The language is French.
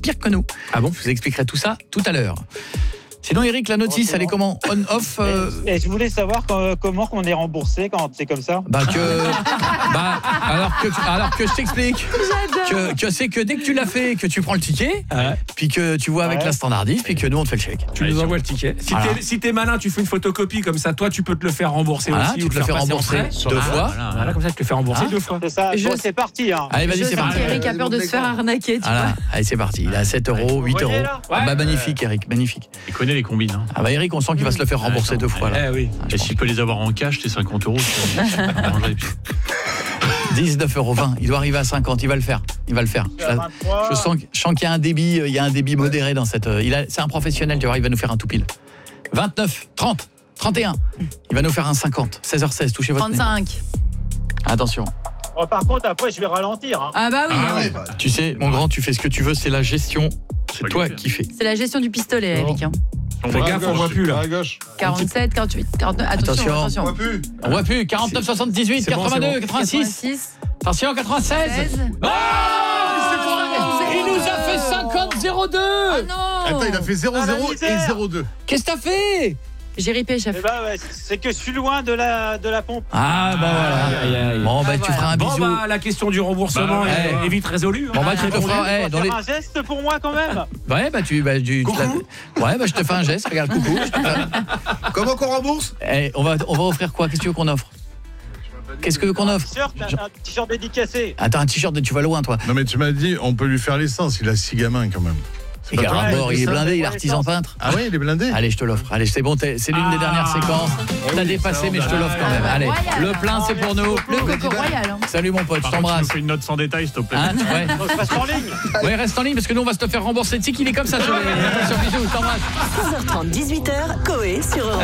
pire que nous. Ah bon ? Je vous expliquerai tout ça tout à l'heure. Sinon, Eric, la notice, elle est comment ? On-off Et je voulais savoir comment on est remboursé quand c'est comme ça. Alors que je t'explique que c'est que dès que tu l'as fait, que tu prends le ticket, puis que tu vois avec la standardiste, puis que nous on te fait le chèque. Tu nous envoies le ticket. Si t'es malin, tu fais une photocopie comme ça. Toi, tu peux te le faire rembourser aussi. Tu te le fais rembourser 2 fois. Voilà, comme ça, tu te le fais rembourser 2 fois. C'est ça. C'est parti. Allez, vas-y, c'est parti. Eric a peur de se faire arnaquer, tu vois. Allez, c'est parti. Il est à 7 €, 8 €. Magnifique, Eric, magnifique. Il connaît les combines. Hein. Ah bah Eric, on sent qu'il va se le faire rembourser 2 fois là. Oui. Et s'il peut les avoir en cash, c'est 50 €. 19,20 €. Il doit arriver à 50. Il va le faire. Je sens qu'il y a un débit modéré dans cette. C'est un professionnel. Tu vois, il va nous faire un tout pile. 29, 30, 31. Il va nous faire un 50. 16h16. Touchez votre nez. 35. Attention. Oh, par contre, après, je vais ralentir. Hein. Ah bah oui. Tu sais, mon grand, tu fais ce que tu veux. C'est la gestion. C'est toi qui fais. C'est la gestion du pistolet, Eric. Hein. Fais gaffe, on voit plus là. 47, 48, 49. Attention. On voit plus. 49, 78, 82, 86. Attention, 96. 16. Il nous a fait 50, 02. Oh non. Attends, il a fait 0, 0 et 0,2. Qu'est-ce que t'as fait? J'ai ripé, chef. C'est que je suis loin de la pompe. Ah bah voilà. Bon bah tu feras un bisou. Bon bah la question du remboursement est vite résolue. Bon bah tu te feras un geste pour moi quand même. Ouais bah je te fais un geste, regarde, coucou. Comment qu'on rembourse? On va offrir quoi? Qu'est-ce que tu veux qu'on offre? Qu'est-ce que qu'on offre? Un t-shirt dédicacé. Attends, un t-shirt, tu vas loin toi. Non mais tu m'as dit on peut lui faire l'essence, il a 6 gamins quand même. Et quel rapport, il est blindé, il est artisan peintre. Ah ouais, il est blindé. Allez, je te l'offre. Allez, c'est bon, c'est l'une des dernières séquences. T'as dépassé, mais je te l'offre quand même. Allez, le plein, c'est pour nous. Le coco royal. Hein. Salut mon pote, je t'embrasse. Tu nous fais une note sans détail, s'il te plaît. Ouais. Reste en ligne. Ouais, reste en ligne parce que nous, on va se te faire rembourser. Tu sais qu'il est comme ça sur bisous, je t'embrasse. 16h30, 18h, Coé sur Europe.